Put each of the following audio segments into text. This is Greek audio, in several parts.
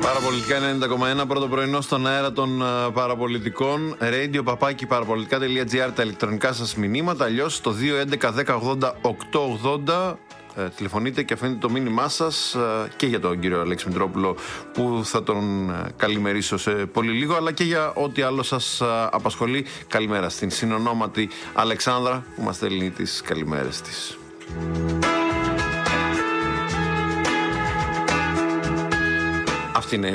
Παραπολιτικά 90,1, πρώτο πρωινό στον αέρα των παραπολιτικών. Radio παπάκι παραπολιτικά.gr, τα ηλεκτρονικά σας μηνύματα. Αλλιώς στο 211-1080-880 τηλεφωνείτε και αφήνετε το μήνυμά σας και για τον κύριο Αλέξη Μητρόπουλο, που θα τον καλημερίσω σε πολύ λίγο, αλλά και για ό,τι άλλο σας απασχολεί. Καλημέρα στην συνονόματη Αλεξάνδρα, που μας στέλνει τις καλημέρες της. Αυτή είναι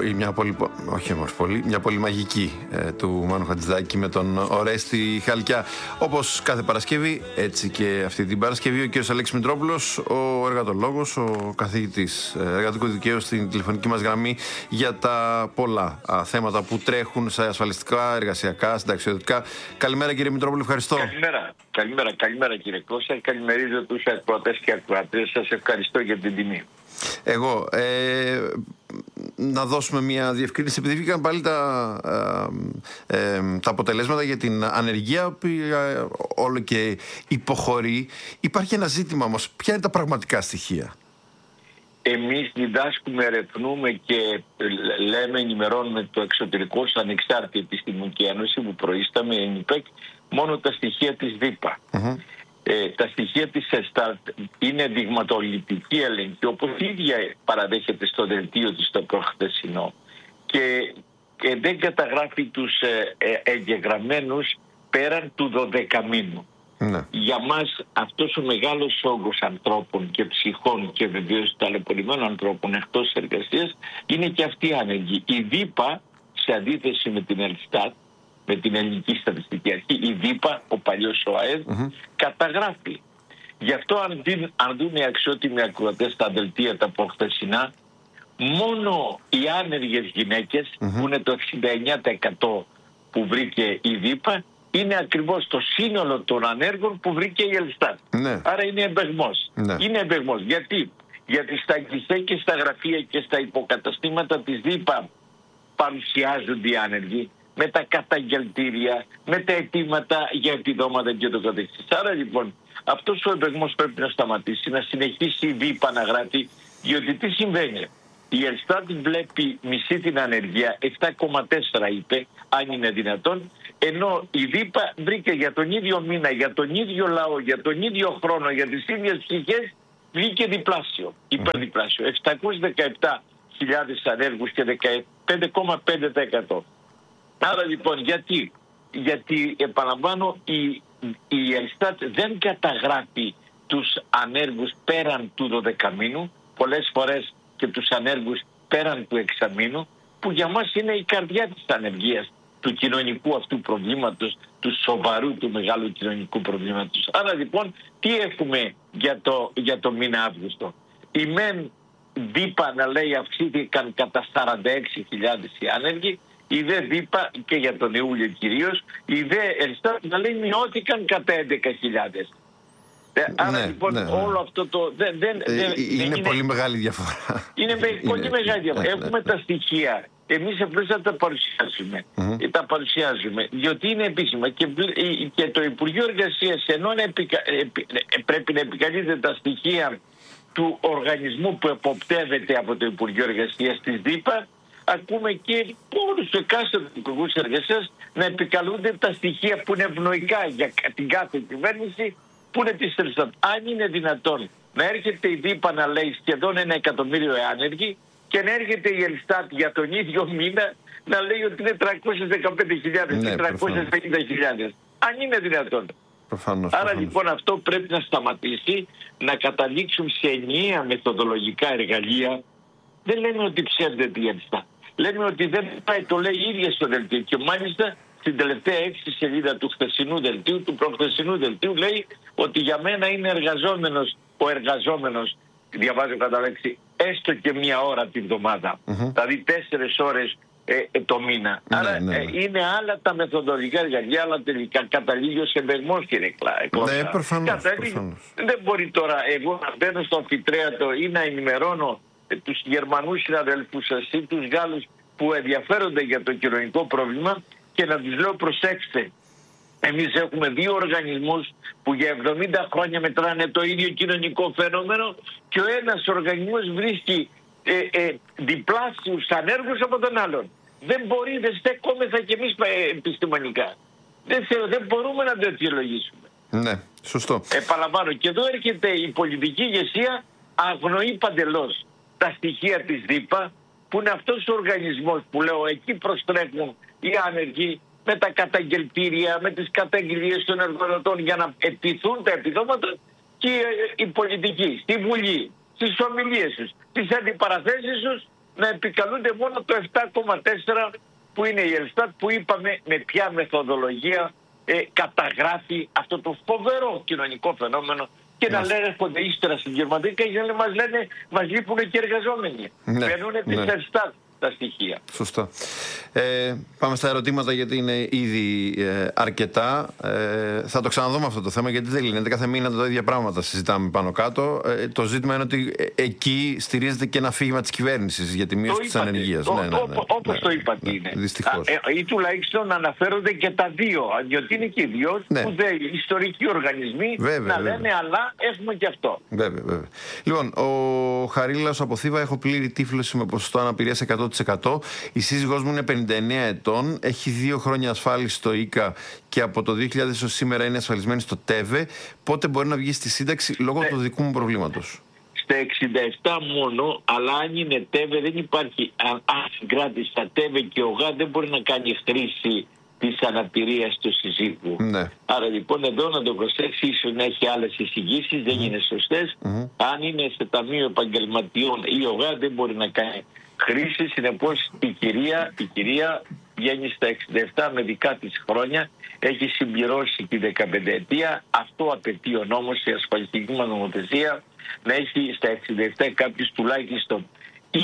μια πολύ μαγική του Μάνου Χατζηδάκη με τον Ορέστη Χαλκιά. Όπως κάθε Παρασκευή, έτσι και αυτή την Παρασκευή, ο κ. Αλέξης Μητρόπουλος, ο εργατολόγος, ο καθηγητής εργατικού δικαίου, στην τηλεφωνική μας γραμμή για τα πολλά θέματα που τρέχουν σε ασφαλιστικά, εργασιακά, συνταξιοδοτικά. Καλημέρα, κύριε Μητρόπουλο, ευχαριστώ. Καλημέρα κύριε Κώστα. Καλημερίζω τους ακροατές και ακροατές. Σας ευχαριστώ για την τιμή. Εγώ να δώσουμε μια διευκρίνηση, επειδή βγήκαν πάλι τα αποτελέσματα για την ανεργία που όλο και υποχωρεί. Υπάρχει ένα ζήτημα όμως, ποια είναι τα πραγματικά στοιχεία? Εμείς διδάσκουμε, ερευνούμε και ενημερώνουμε το εξωτερικό σαν ανεξάρτητη επιστημονική ένωση που προείσταμε, ΕΝΙΠΕΚ, μόνο τα στοιχεία της ΔΥΠΑ. Τα στοιχεία της ΕΣΤΑΤ είναι δειγματοληπτική έλεγχη, όπως η ίδια παραδέχεται στο δελτίο της το προχθεσινό, και δεν καταγράφει τους εγγεγραμμένους πέραν του 12 μήνου. Για μας αυτός ο μεγάλος όγκος ανθρώπων και ψυχών και βεβαίως ταλαιπωρημένων ανθρώπων εκτός εργασίας είναι και αυτοί άνεργοι. Η ΔΥΠΑ, σε αντίθεση με την ΕΛΣΤΑΤ, με την Ελληνική Στατιστική Αρχή, η ΔΥΠΑ, ο παλιός ΟΑΕΔ, καταγράφει. Γι' αυτό αν δουν οι αξιότιμοι ακροατές τα δελτία τα προχθεσινά, μόνο οι άνεργες γυναίκες, που είναι το 69% που βρήκε η ΔΥΠΑ, είναι ακριβώς το σύνολο των ανέργων που βρήκε η ΕΛΣΤΑΤ. Άρα είναι εμπεγμός. Είναι εμπεγμός. Γιατί στα γκισέ και στα γραφεία και στα υποκαταστήματα της ΔΥΠΑ παρουσιάζονται οι άνεργοι, με τα καταγγελτήρια, με τα αιτήματα για επιδόματα και το καθεξής. Άρα λοιπόν αυτός ο εμπεγμός πρέπει να σταματήσει, να συνεχίσει η ΔΥΠΑ να γράφει, διότι τι συμβαίνει? Η ΕΛΣΤΑΤ βλέπει μισή την ανεργία, 7,4 είπε, αν είναι δυνατόν, ενώ η ΔΥΠΑ βρήκε για τον ίδιο μήνα, για τον ίδιο λαό, για τον ίδιο χρόνο, για τις ίδιες ψυχές, βγήκε διπλάσιο, υπερδιπλάσιο, 717.000 ανέργους και 15,5%. Άρα λοιπόν γιατί επαναλαμβάνω, η ΕΛΣΤΑΤ δεν καταγράφει τους ανέργους πέραν του 12 μήνου, πολλές φορές και τους ανέργους πέραν του 6 μήνου, που για μας είναι η καρδιά της ανεργίας, του κοινωνικού αυτού προβλήματος, του σοβαρού, του μεγάλου κοινωνικού προβλήματος. Άρα λοιπόν τι έχουμε για το μήνα Αύγουστο? Η ΜΕΝ ΔΥΠΑ να λέει αυξήθηκαν κατά 46.000 οι άνεργοι, η ΔΕ ΔΥΠΑ και για τον Ιούλιο κυρίως, η ΔΕ ΕΛΣΤΑΤ να λέει μειώθηκαν κατά 11.000. Άρα λοιπόν όλο αυτό το είναι πολύ μεγάλη διαφορά. Είναι πολύ μεγάλη διαφορά. Έχουμε τα στοιχεία. Εμείς απλώς θα τα παρουσιάσουμε. Τα παρουσιάζουμε, διότι είναι επίσημα και το Υπουργείο Εργασίας, ενώ πρέπει να επικαλείται τα στοιχεία του οργανισμού που εποπτεύεται από το Υπουργείο Εργασίας της ΔΥΠΑ, ακούμε και όλους τους εκάστοτε υπουργούς εργασίας να επικαλούνται τα στοιχεία που είναι ευνοϊκά για την κάθε κυβέρνηση, που είναι της ΕΛΣΤΑΤ. Αν είναι δυνατόν να έρχεται η ΔΥΠΑ να λέει σχεδόν 1 εκατομμύριο άνεργοι και να έρχεται η ΕΛΣΤΑΤ για τον ίδιο μήνα να λέει ότι είναι 315.000 ή 350.000. Αν είναι δυνατόν. Άρα λοιπόν αυτό πρέπει να σταματήσει, να καταλήξουν σε ενιαία μεθοδολογικά εργαλεία. Δεν λέμε ότι ψεύδεται η ΕΛΣΤΑΤ. Λέμε ότι δεν πάει, το λέει η ίδια στο δελτίο. Και μάλιστα στην τελευταία 6 σελίδα του χθεσινού δελτίου, του προχθεσινού δελτίου, λέει ότι για μένα είναι ο εργαζόμενος, διαβάζω κατά λέξη, έστω και 1 ώρα την εβδομάδα. Δηλαδή 4 ώρες το μήνα. Άρα είναι άλλα τα μεθοδολογικά εργαλεία, αλλά τελικά καταλήγει ως εμπεγμός, κύριε Κλάι. Ναι, προφανώς. Δεν μπορεί τώρα εγώ να μπαίνω στο αμφιτρέατο ή να ενημερώνω τους Γερμανούς συναδέλφους σας ή τους Γάλλους που ενδιαφέρονται για το κοινωνικό πρόβλημα και να τους λέω προσέξτε, εμείς έχουμε 2 οργανισμούς που για 70 χρόνια μετράνε το ίδιο κοινωνικό φαινόμενο και ο ένας οργανισμός βρίσκει διπλάσιους ανέργους από τον άλλον. Δεν μπορεί, δεν στεκόμεθα κι εμείς επιστημονικά. Δεν μπορούμε να το αιτιολογήσουμε. Ναι, σωστό. Επαναλαμβάνω, και εδώ έρχεται η πολιτική ηγεσία, αγνοεί παντελώς τα στοιχεία της ΔΥΠΑ, που είναι αυτός ο οργανισμός που λέω, εκεί προστρέφουν οι άνεργοι με τα καταγγελτήρια, με τις καταγγελίες των εργοδοτών για να επιτηθούν τα επιδόματα, και οι πολιτικοί στη Βουλή, στις ομιλίες τους, στις αντιπαραθέσεις τους να επικαλούνται μόνο το 7,4 που είναι η Ελστάτ, που είπαμε με ποια μεθοδολογία καταγράφει αυτό το φοβερό κοινωνικό φαινόμενο, και να λέγονται ύστερα στην Γερμανία και μας λείπουν και οι εργαζόμενοι. Παίρνουν τις Ελστάτ τα στοιχεία. Σωστά. Πάμε στα ερωτήματα, γιατί είναι ήδη αρκετά. Θα το ξαναδούμε αυτό το θέμα, γιατί δεν λύνεται. Κάθε μήνα τα ίδια πράγματα συζητάμε πάνω κάτω. Το ζήτημα είναι ότι εκεί στηρίζεται και ένα αφήγημα της κυβέρνησης για τη μείωση της ανεργίας. Όπως το είπατε είναι. Δυστυχώς. Ή τουλάχιστον αναφέρονται και τα δύο. Διότι είναι και οι δυο σπουδαίοι ιστορικοί οργανισμοί να λένε, αλλά έχουμε και αυτό. Βέβαια. Λοιπόν, ο Χαρίλαος από Θήβα: έχω πλήρη τύφλωση με ποσοστό αναπηρίας 100%. Η σύζυγός μου είναι 59 ετών, έχει 2 χρόνια ασφάλιση στο ΙΚΑ και από το 2000 ως σήμερα είναι ασφαλισμένη στο ΤΕΒΕ. Πότε μπορεί να βγει στη σύνταξη λόγω του δικού μου προβλήματος? Στα 67 μόνο, αλλά αν είναι ΤΕΒΕ δεν υπάρχει. Αν συγκράτηση στα ΤΕΒΕ και ο ΓΑ δεν μπορεί να κάνει χρήση της αναπηρίας του συζύγου. Ναι. Άρα λοιπόν εδώ να το προσέξει, ίσως να έχει άλλες εισηγήσεις, δεν είναι σωστές. Αν είναι σε ταμείο επαγγελματιών ή ο ΓΑ δεν μπορεί να κάνει χρήση. Συνεπώς η κυρία βγαίνει στα 67 με δικά της χρόνια, έχει συμπληρώσει τη 15ετία. Αυτό απαιτεί ο νόμος, η ασφαλιστική μας νομοθεσία, να έχει στα 67 κάποιος τουλάχιστον ή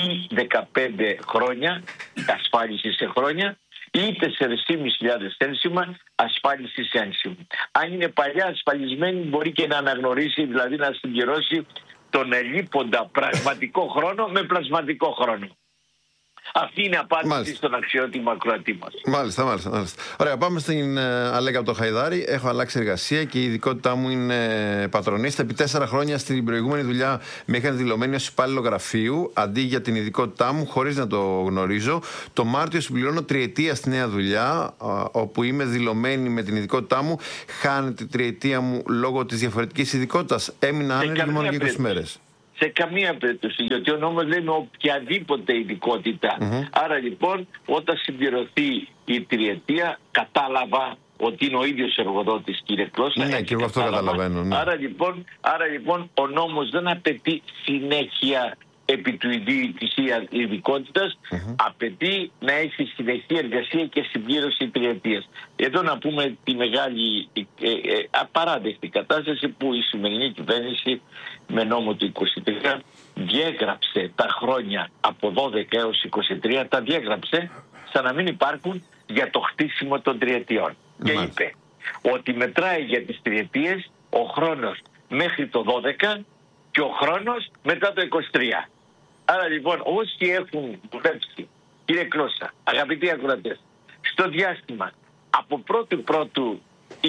15 χρόνια ασφάλιση σε χρόνια ή 4.500 ένσημα ασφάλιση σε ένσημα. Αν είναι παλιά ασφαλισμένη μπορεί και να αναγνωρίσει, δηλαδή να συμπληρώσει τον ελείποντα πραγματικό χρόνο με πλασματικό χρόνο. Αυτή είναι η απάντηση στον αξιότιμο ακροατή μας. Μάλιστα. Ωραία, πάμε στην Αλέκα από το Χαϊδάρι. Έχω αλλάξει εργασία και η ειδικότητά μου είναι πατρονίστα. Επί 4 χρόνια στην προηγούμενη δουλειά με είχαν δηλωμένη ως υπάλληλο γραφείου αντί για την ειδικότητά μου, χωρίς να το γνωρίζω. Το Μάρτιο συμπληρώνω 3 ετία στη νέα δουλειά, όπου είμαι δηλωμένη με την ειδικότητά μου. Χάνεται η 3 ετία μου λόγω της διαφορετικής ειδικότητας? Έμεινα άνεργη μόνο για 20 μέρες. Σε καμία περίπτωση, γιατί ο νόμος λέει με οποιαδήποτε ειδικότητα. Άρα λοιπόν, όταν συμπληρωθεί η 3 ετία, κατάλαβα ότι είναι ο ίδιος εργοδότης, κύριε Κλώσσα. Ναι, και εγώ αυτό καταλαβαίνω. Ναι. Άρα λοιπόν, ο νόμος δεν απαιτεί συνέχεια επί του ιδίου της ειδικότητας, απαιτεί να έχει συνεχή εργασία και συμπλήρωση 3 ετίας. Εδώ να πούμε τη μεγάλη απαράδεκτη κατάσταση που η σημερινή κυβέρνηση με νόμο του 23 διέγραψε τα χρόνια από 12 έως 23, τα διέγραψε σαν να μην υπάρχουν για το χτίσιμο των 3 ετιών. Και είπε ότι μετράει για τις 3 ετίες ο χρόνος μέχρι το 12 και ο χρόνος μετά το 23. Άρα λοιπόν όσοι έχουν δουλέψει, κύριε Κλώσσα, αγαπητοί ακροατές, στο διάστημα από 1η-1η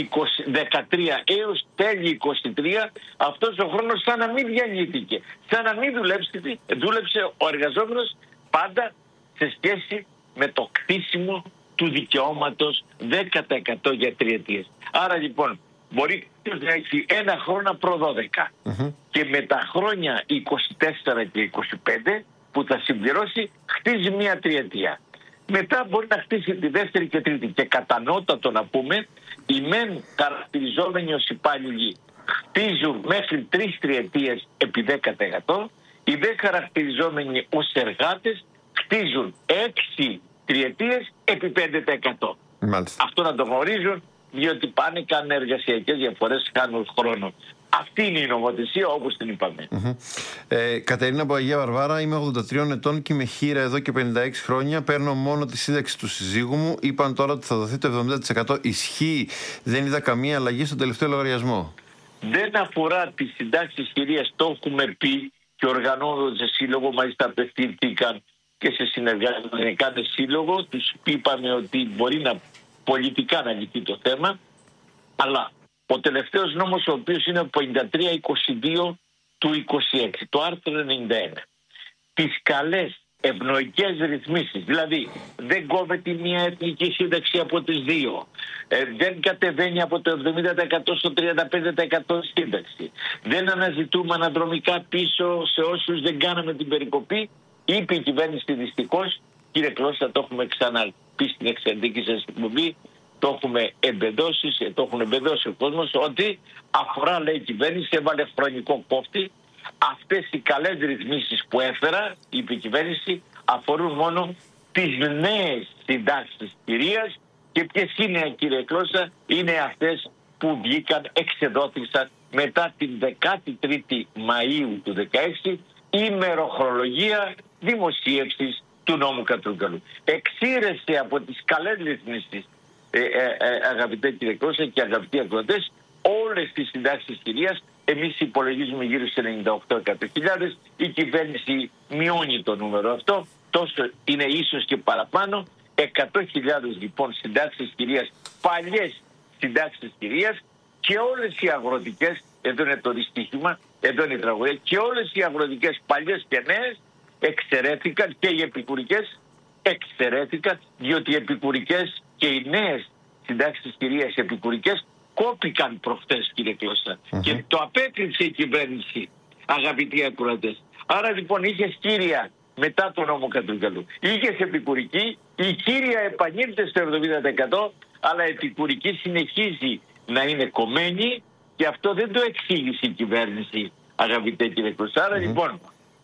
13 έως τέλη 23, αυτός ο χρόνος σαν να μην διανύθηκε, σαν να μην δούλεψε ο εργαζόμενος πάντα σε σχέση με το κτίσιμο του δικαιώματος 10% για 3 ετίες. Άρα λοιπόν μπορεί να έχει 1 χρόνο προ 12 και με τα χρόνια 24 και 25 που θα συμπληρώσει χτίζει μια 3 ετία. Μετά μπορεί να χτίσει τη δεύτερη και τρίτη, και κατανότατο να πούμε, οι μεν χαρακτηριζόμενοι ως υπάλληλοι χτίζουν μέχρι 3 τριετίες επί 10%, οι δε χαρακτηριζόμενοι ως εργάτες χτίζουν 6 τριετίες επί 5%. Μάλιστα. Αυτό να το γνωρίζουν, διότι πάνε, κάνουν εργασιακές διαφορές, κάνουν χρόνο. Αυτή είναι η νομοθεσία όπως την είπαμε. Κατερίνα από Αγία Βαρβάρα, είμαι 83 ετών και είμαι χείρα εδώ και 56 χρόνια. Παίρνω μόνο τη σύνταξη του συζύγου μου. Είπαν τώρα ότι θα δοθεί το 70%. Ισχύει? Δεν είδα καμία αλλαγή στον τελευταίο λογαριασμό. Δεν αφορά τις συντάξεις, κυρίας, το έχουμε πει και οργανώνονται σε σύλλογο, μάλιστα απευθύνθηκαν και σε συνεργάσεις να κάνουν σύλλογο. Τους είπαμε ότι μπορεί να πολιτικά να λυθεί το θέμα, αλλά ο τελευταίος νόμος, ο οποίος είναι από 53-22 του 26, το άρθρο 91, τις καλές ευνοϊκές ρυθμίσεις. Δηλαδή δεν κόβεται μια εθνική σύνταξη από τις δύο, δεν κατεβαίνει από το 70% στο 35% σύνταξη, δεν αναζητούμε αναδρομικά πίσω σε όσους δεν κάναμε την περικοπή. Είπε η κυβέρνηση δυστυχώς, κύριε Κλώσσα, το έχουμε ξαναπεί στην εξαντλική σας εκπομπή, το έχουμε εμπεδώσει, το έχουν εμπεδώσει ο κόσμος, ότι αφορά, λέει η κυβέρνηση, έβαλε χρονικό κόφτη. Αυτές οι καλές ρυθμίσεις που έφερα, είπε η κυβέρνηση, αφορούν μόνο τις νέες συντάξεις κυρίας. Και ποιες είναι, κύριε Κλώσσα? Είναι αυτές που βγήκαν, εξεδόθησαν μετά την 13η Μαΐου του 2016, ημεροχρολογία δημοσίευσης του νόμου Κατρούγκαλου. Εξήρεσε από τις καλές ρυθμίσεις, αγαπητέ κύριε Κλώσσα και αγαπητοί ακροατές, όλες τις συντάξεις κυρίας. Εμείς υπολογίζουμε γύρω στις 98.000. Η κυβέρνηση μειώνει το νούμερο αυτό, τόσο είναι ίσως και παραπάνω. 100.000 λοιπόν συντάξεις κυρίας, παλιές συντάξεις κυρίας, και όλες οι αγροτικές, εδώ είναι το δυστύχημα, εδώ είναι η τραγωδία, και όλες οι αγροτικές παλιές και νέες εξαιρέθηκαν, και οι επικουρικές εξαιρέθηκαν, διότι οι επικουρικές και οι νέες συντάξεις κυρίας επικουρικές κόπηκαν προχτές, κύριε Κλώσσα, και το απέκρυψε η κυβέρνηση, αγαπητοί ακροατές. Άρα λοιπόν είχες κύρια μετά τον νόμο Κατρούγκαλου, είχες επικουρική, η κύρια επανήλθε στο 70%, αλλά η επικουρική συνεχίζει να είναι κομμένη, και αυτό δεν το εξήγησε η κυβέρνηση, αγαπητέ κύριε Κλώσσα. Άρα λοιπόν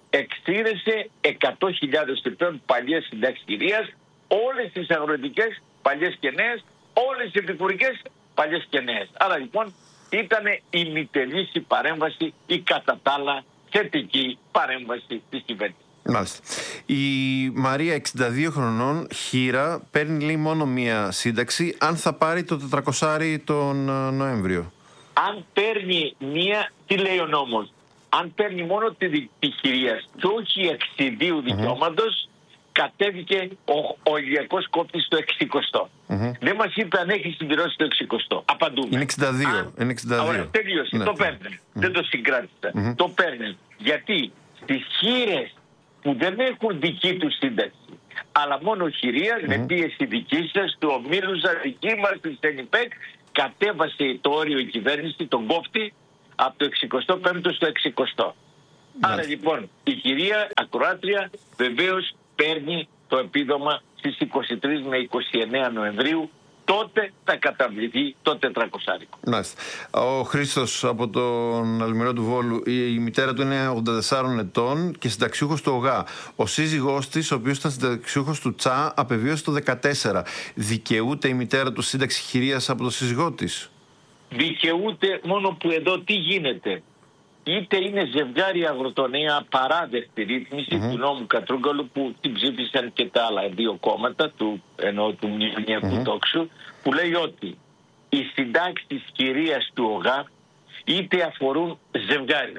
εξήρεσε 100.000 επιπλέον παλιές συντάξεις κυρίας, όλες τις αγροτικές παλιές και νέες, όλες τις επικουρικές παλιές και νέες. Άρα λοιπόν ήταν η μητελής η παρέμβαση, η κατά τα άλλα θετική παρέμβαση της κυβέρνησης. Μάλιστα. Η Μαρία, 62 χρονών, χήρα, παίρνει, λέει, μόνο μία σύνταξη, αν θα πάρει το 400 τον Νοέμβριο. Αν παίρνει μία, τι λέει ο νόμος? Αν παίρνει μόνο τη χειρίας και όχι εξιδίου δικαιώματος, κατέβηκε ο ηλιακός κόπτης στο 60. Δεν μας είπε αν έχει συμπληρώσει το 60. Απαντούμε. Είναι 62. Είναι 62. Ωραία, τελείωσε. Ναι. Το παίρνει. Δεν το συγκράτησα. Το παίρνει. Γιατί στις χείρες που δεν έχουν δική του σύνταξη, αλλά μόνο χειρία, με πίεση δική σας, του ομίλου σας, δική μας, της ΕΝΙΠΕΚ, κατέβασε το όριο η κυβέρνηση, τον κόφτη, από το 65ο στο 60. Άρα λοιπόν η κυρία ακροάτρια βεβαίως παίρνει το επίδομα στις 23 με 29 Νοεμβρίου. Τότε θα καταβληθεί το 400. Μάλιστα. Ο Χρήστος από τον Αλμυρό του Βόλου, η μητέρα του είναι 84 ετών και συνταξιούχος του ΟΓΑ. Ο σύζυγός της, ο οποίος ήταν συνταξιούχος του ΤΣΑ, απεβίωσε το 14. Δικαιούται η μητέρα του σύνταξη χειρίας από τον σύζυγό της? Δικαιούται, μόνο που εδώ τι γίνεται? Είτε είναι ζευγάρι αγροτονέα, παράδεκτη ρύθμιση του νόμου Κατρούγκαλου, που την ψήφισαν και τα άλλα δύο κόμματα του μνημονιακού τόξου, που λέει ότι οι συντάξεις κυρίας του ΟΓΑ είτε αφορούν ζευγάρι,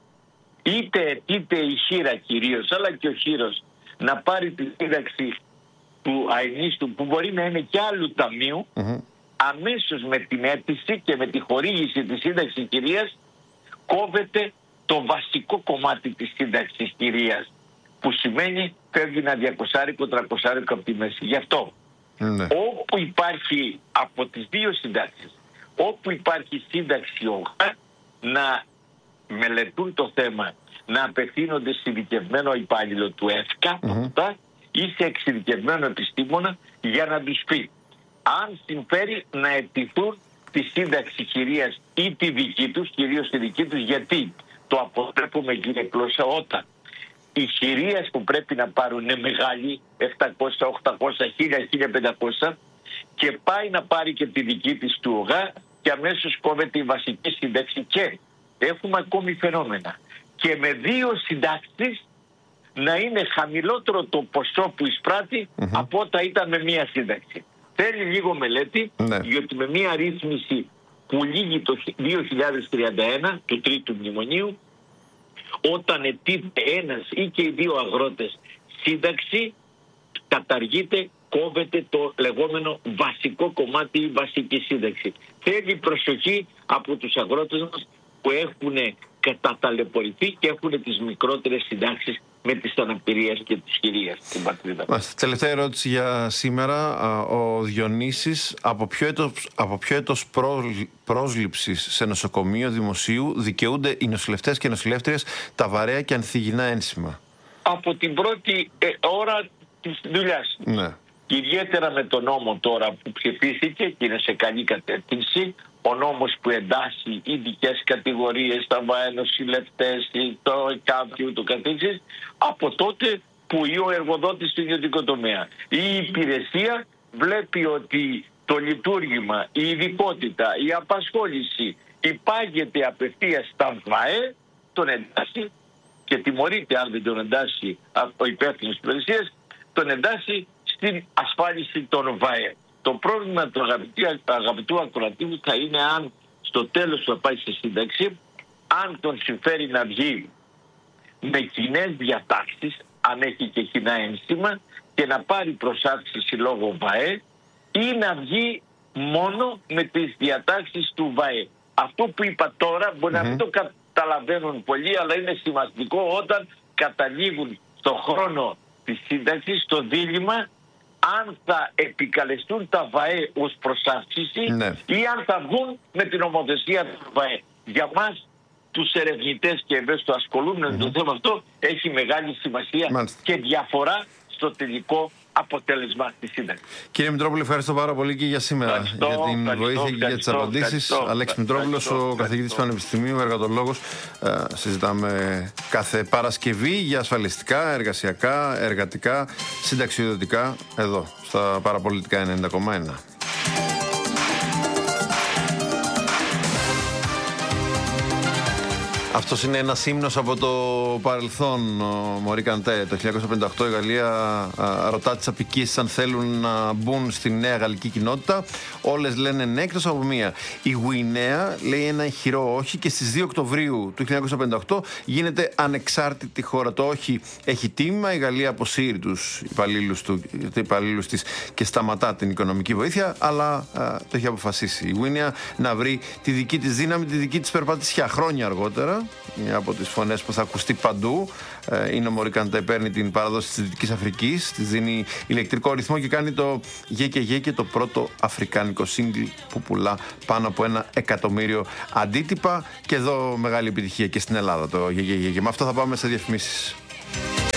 είτε η χείρα κυρίως, αλλά και ο χείρος να πάρει τη σύνταξη του αηνίστου, που μπορεί να είναι και άλλου ταμείου, αμέσως με την αίτηση και με τη χορήγηση της σύνταξης κυρίας κόβεται το βασικό κομμάτι της σύνταξης κυρίας, που σημαίνει φεύγει ένα 200-300 από τη μέση. Γι' αυτό όπου υπάρχει από τις δύο συντάξεις, όπου υπάρχει σύνταξη ΟΓΑ, να μελετούν το θέμα, να απευθύνονται σε ειδικευμένο υπάλληλο του ΕΦΚΑ ή σε εξειδικευμένο επιστήμονα, για να τους πει αν συμφέρει να αιτηθούν τη σύνταξη χειρίας ή τη δική τους, κυρίως τη δική τους. Γιατί το αποτρέπουμε, κύριε Κλώσσα, όταν οι χειρίες που πρέπει να πάρουν είναι μεγάλοι, 700, 800, 1000, 1500, και πάει να πάρει και τη δική της του ΟΓΑ και αμέσως κόβεται η βασική σύνταξη. Και έχουμε ακόμη φαινόμενα και με δύο συντάξεις να είναι χαμηλότερο το ποσό που εισπράττει από όταν ήταν με μία σύνταξη. Θέλει λίγο μελέτη, γιατί με μία ρύθμιση που λύγει το 2031 του τρίτου μνημονίου, όταν αιτείται ένας ή και οι δύο αγρότες σύνταξη, καταργείται, κόβεται το λεγόμενο βασικό κομμάτι ή βασική σύνταξη. Θέλει προσοχή από τους αγρότες μας που έχουν καταταλαιπωρηθεί και έχουν τις μικρότερες συντάξεις με τις αναπηρίες και τις χειρίες στην πατρίδα μας. Τελευταία ερώτηση για σήμερα. Ο Διονύσης, από ποιο έτος πρόσληψης σε νοσοκομείο δημοσίου δικαιούνται οι νοσηλευτές και νοσηλεύτριες τα βαρέα και ανθυγιεινά ένσημα? Από την πρώτη ώρα της δουλειάς. Ναι. Και ιδιαίτερα με τον νόμο τώρα που ψηφίστηκε και είναι σε καλή κατεύθυνση, ο νόμος που εντάσσει ειδικές κατηγορίες, τα νοσηλευτές, το ΕΚΑΒ και ούτω καθεξής, από τότε που ο εργοδότης στην ιδιωτικό τομέα. Η υπηρεσία βλέπει ότι το λειτουργήμα, η ειδικότητα, η απασχόληση υπάγεται απευθείας στα ΒΑΕ, τον εντάσσει και τιμωρείται αν δεν τον εντάσσει ο υπεύθυνος της υπηρεσίας, τον εντάσσει στην ασφάλιση των ΒΑΕ. Το πρόβλημα του αγαπητού ακροατήου θα είναι αν στο τέλος θα πάει σε σύνταξη, αν τον συμφέρει να βγει με κοινές διατάξεις, αν έχει και κοινά ένσημα, και να πάρει προσάυξηση λόγω ΒΑΕ, ή να βγει μόνο με τις διατάξεις του ΒΑΕ. Αυτό που είπα τώρα μπορεί να μην το καταλαβαίνουν πολλοί, αλλά είναι σημαντικό όταν καταλήγουν στον χρόνο της σύνταξης, στο δίλημμα αν θα επικαλεστούν τα ΒΑΕ ως προσάυξηση ή αν θα βγουν με την ομοθεσία του ΒΑΕ. Για μας τους ερευνητές και ευαίσθητο ασχολούμενους με το θέμα αυτό έχει μεγάλη σημασία και διαφορά στο τελικό αποτέλεσμα της σύνταξης. Κύριε Μητρόπουλε, ευχαριστώ πάρα πολύ και για σήμερα για την βοήθεια και για τις απαντήσεις. Αλέξη Μητρόπουλος, ο καθηγητής Πανεπιστημίου, εργατολόγος. Συζητάμε κάθε Παρασκευή για ασφαλιστικά, εργασιακά, εργατικά, συνταξιοδοτικά, εδώ στα Παραπολιτικά 90,1. Αυτός είναι ένας ύμνος από το παρελθόν, Μωρί Καντέ. Το 1958 η Γαλλία ρωτά τις απικίες αν θέλουν να μπουν στη νέα γαλλική κοινότητα. Όλες λένε ναι, εκτός από μία. Η Γουινέα λέει ένα ηχηρό όχι και στις 2 Οκτωβρίου του 1958 γίνεται ανεξάρτητη χώρα. Το όχι έχει τίμημα. Η Γαλλία αποσύρει τους υπαλλήλους της και σταματά την οικονομική βοήθεια, αλλά το έχει αποφασίσει η Γουινέα να βρει τη δική της δύναμη, τη δική της περπατησιά. Χρόνια αργότερα, μια από τις φωνές που θα ακουστεί παντού είναι ο Μωρί Καντέ, παίρνει την παράδοση της Δυτικής Αφρικής, της δίνει ηλεκτρικό ρυθμό και κάνει το «Γε και Γε» και το πρώτο αφρικάνικο single που πουλά πάνω από 1 εκατομμύριο αντίτυπα, και εδώ μεγάλη επιτυχία και στην Ελλάδα το «Γε και Γε». Και με αυτό θα πάμε σε διαφημίσεις.